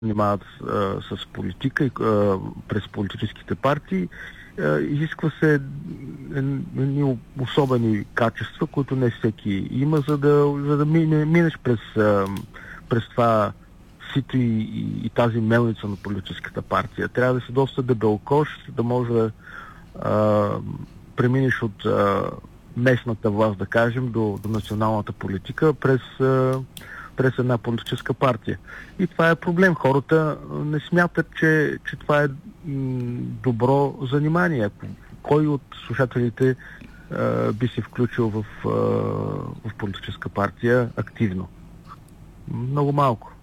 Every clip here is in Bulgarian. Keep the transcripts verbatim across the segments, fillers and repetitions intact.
занимават с, с политика и а, през политическите партии. А, изисква се едни особени качества, които не всеки има, за да, за да мине, минеш през, а, през това сито и, и, и тази мелница на политическата партия. Трябва да си доста дебелкош, да може да а, преминеш от а, местната власт, да кажем, до, до националната политика през, а, през една политическа партия. И това е проблем. Хората не смятат, че, че това е м, добро занимание. Кой от слушателите а, би се включил в, а, в политическа партия активно? Много малко.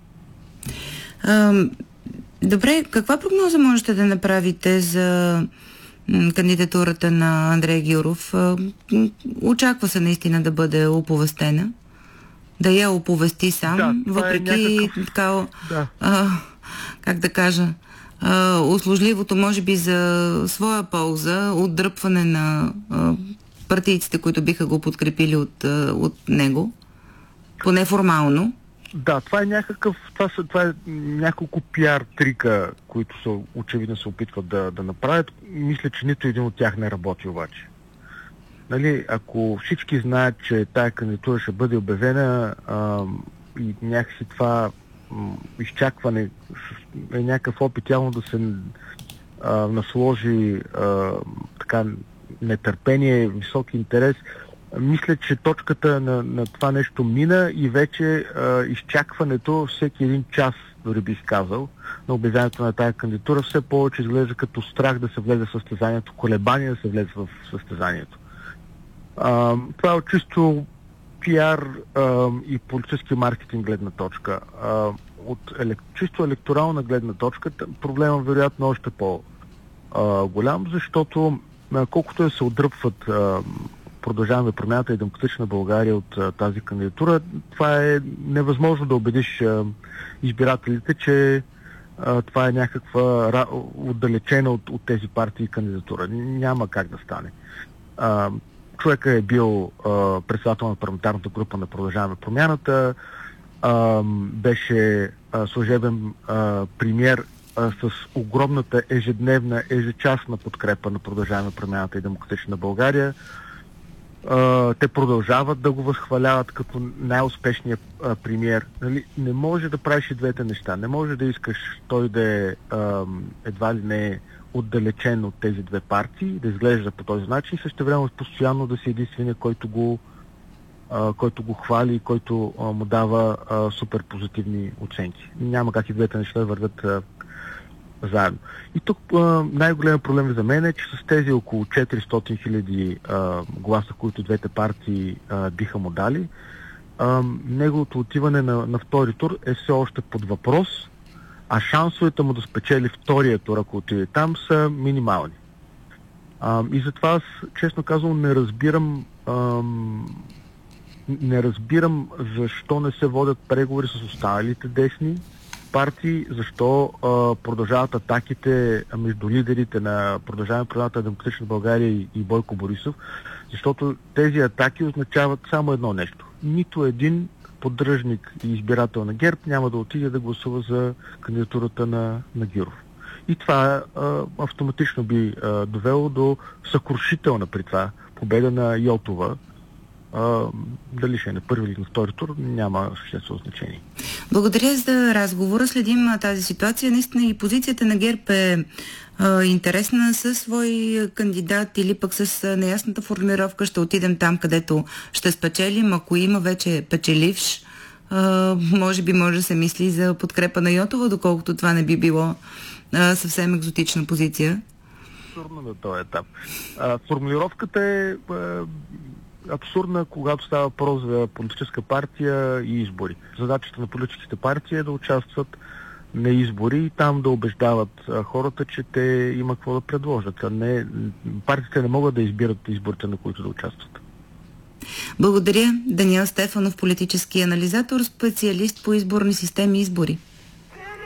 А, добре, каква прогноза можете да направите за кандидатурата на Андрей Гюров? Очаква се наистина да бъде оповестена, да я оповести сам, да, въпреки е някакъв... така, да. а, как да кажа, а, услужливото може би за своя полза отдръпване на а, партийците, които биха го подкрепили от, а, от него, поне формално. Да, това е някакъв, това, са, това е няколко пиар трика, които са, очевидно се опитват да, да направят. Мисля, че нито един от тях не работи обаче. Нали, ако всички знаят, че тая кандидатура ще бъде обявена а, и някакси това м, изчакване е някакъв опит явно да се а, насложи а, така нетърпение, висок интерес. Мисля, че точката на, на това нещо мина и вече а, изчакването всеки един час, дори бих казал, на обявяването на тази кандидатура все повече изглежда като страх да се влезе в състезанието, колебание да се влезе в състезанието. А, това е чисто пиар а, и политически маркетинг гледна точка. А, от елек... чисто електорална гледна точка проблема вероятно е още по-голям, защото а, колкото да се отдръпват а, Продължаваме промяната и Демократична България от а, тази кандидатура, това е невъзможно да убедиш а, избирателите, че а, това е някаква ра... отдалечена от, от тези партии кандидатура. Няма как да стане. А, човека е бил а, председател на парламентарната група на Продължаваме промяната, а, беше а, служебен а, премиер а, с огромната ежедневна, ежечасна подкрепа на Продължаваме промяната и Демократична България. Uh, те продължават да го възхваляват като най-успешния uh, премиер. Нали? Не може да правиш и двете неща. Не може да искаш той да е uh, едва ли не е отдалечен от тези две партии, да изглежда по този начин, същевременно постоянно да си единствения, който го, uh, който го хвали и който uh, му дава uh, супер позитивни оценки. Няма как и двете неща да вървят uh, заедно. И тук а, най-големият проблем за мен е, че с тези около четиристотин хиляди гласа, които двете партии а, биха му дали, а, неговото отиване на, на втори тур е все още под въпрос, а шансовете му да спечели втория тур, ако отиде там, са минимални. А, и затова аз, честно казвам, не разбирам а, не разбирам защо не се водят преговори с останалите десни партии, защо а, продължават атаките между лидерите на Продължаваме промяната на Демократична България и, и Бойко Борисов, защото тези атаки означават само едно нещо. Нито един поддръжник и избирател на ГЕРБ няма да отиде да гласува за кандидатурата на, на Гюров. И това а, автоматично би а, довело до съкрушителна при това победа на Йотова. Uh, дали ще е на първи или на втори тур, няма съществено значение. Благодаря за разговора. Следим тази ситуация. Наистина и позицията на ГЕРБ е а, интересна със свой кандидат или пък с неясната формулировка. Ще отидем там, където ще спечелим. Ако има вече печеливш, а, може би може да се мисли за подкрепа на Йотова, доколкото това не би било а, съвсем екзотична позиция. Абсурдно на този етап. А, формулировката е а, абсурдна, когато става въпрос за политическа партия и избори. Задачата на политическите партии е да участват на избори и там да убеждават а, хората, че те има какво да предложат. А не, партиите не могат да избират изборите, на които да участват. Благодаря. Даниел Стефанов, политически анализатор, специалист по изборни системи и избори.